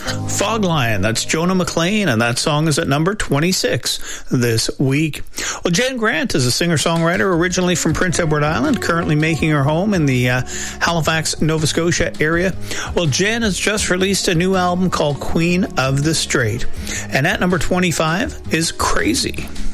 Fog Lion, that's Jonah McLean, and that song is at number 26 this week. Well, Jen Grant is a singer-songwriter originally from Prince Edward Island, currently making her home in the Halifax, Nova Scotia area. Well, Jen has just released a new album called Queen of the Straight, and at number 25 is Crazy.